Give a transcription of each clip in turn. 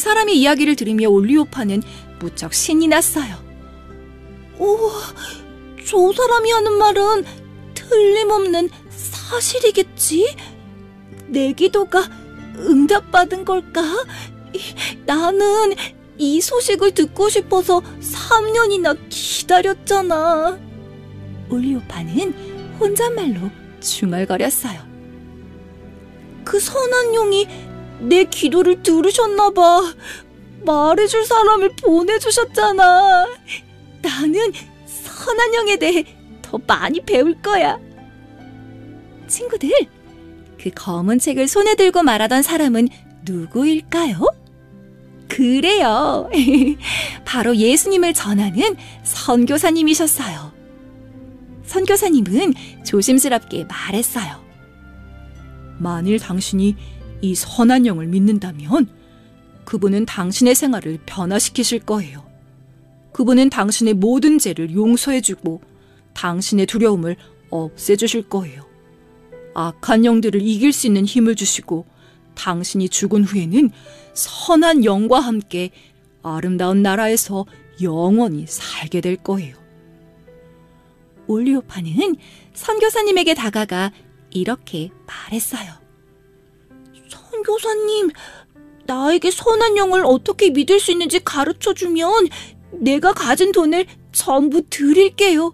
사람의 이야기를 들으며 올리오파는 무척 신이 났어요. 우와, 저 사람이 하는 말은 틀림없는 사실이겠지? 내 기도가 응답받은 걸까? 나는 이 소식을 듣고 싶어서 3년이나 기다렸잖아. 올리오파는 혼잣말로 중얼거렸어요. 그 선한 영이 내 기도를 들으셨나 봐. 말해줄 사람을 보내주셨잖아. 나는 선한 영에 대해 더 많이 배울 거야. 친구들, 그 검은 책을 손에 들고 말하던 사람은 누구일까요? 그래요. 바로 예수님을 전하는 선교사님이셨어요. 선교사님은 조심스럽게 말했어요. 만일 당신이 이 선한 영을 믿는다면 그분은 당신의 생활을 변화시키실 거예요. 그분은 당신의 모든 죄를 용서해주고 당신의 두려움을 없애주실 거예요. 악한 영들을 이길 수 있는 힘을 주시고 당신이 죽은 후에는 선한 영과 함께 아름다운 나라에서 영원히 살게 될 거예요. 올리오파는 선교사님에게 다가가 이렇게 말했어요. 선교사님, 나에게 선한 영을 어떻게 믿을 수 있는지 가르쳐주면 내가 가진 돈을 전부 드릴게요.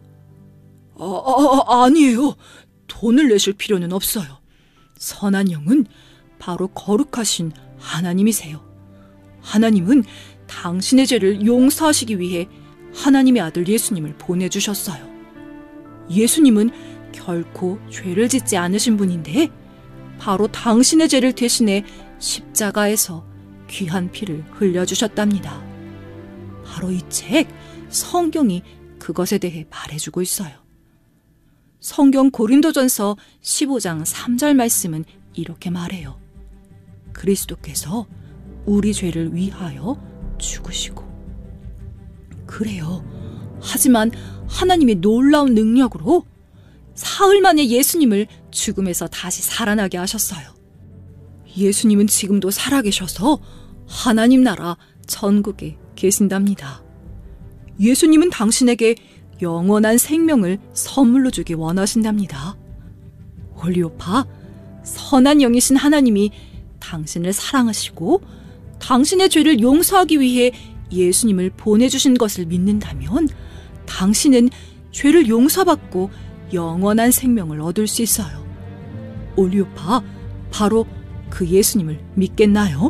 아니에요. 돈을 내실 필요는 없어요. 선한 영은 바로 거룩하신 하나님이세요. 하나님은 당신의 죄를 용서하시기 위해 하나님의 아들 예수님을 보내주셨어요. 예수님은 결코 죄를 짓지 않으신 분인데 바로 당신의 죄를 대신해 십자가에서 귀한 피를 흘려주셨답니다. 바로 이 책, 성경이 그것에 대해 말해주고 있어요. 성경 고린도전서 15장 3절 말씀은 이렇게 말해요. 그리스도께서 우리 죄를 위하여 죽으시고. 그래요. 하지만 하나님의 놀라운 능력으로 사흘 만에 예수님을 죽음에서 다시 살아나게 하셨어요. 예수님은 지금도 살아계셔서 하나님 나라 전국에 계신답니다. 예수님은 당신에게 영원한 생명을 선물로 주기 원하신답니다. 올리오파, 선한 영이신 하나님이 당신을 사랑하시고 당신의 죄를 용서하기 위해 예수님을 보내주신 것을 믿는다면 당신은 죄를 용서받고 영원한 생명을 얻을 수 있어요. 올리오파, 바로 그 예수님을 믿겠나요?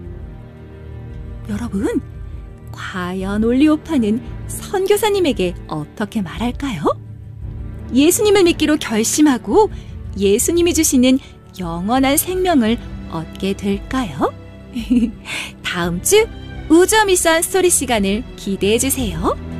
여러분, 과연 올리오파는 선교사님에게 어떻게 말할까요? 예수님을 믿기로 결심하고 예수님이 주시는 영원한 생명을 얻게 될까요? 다음 주 우주미션 스토리 시간을 기대해 주세요.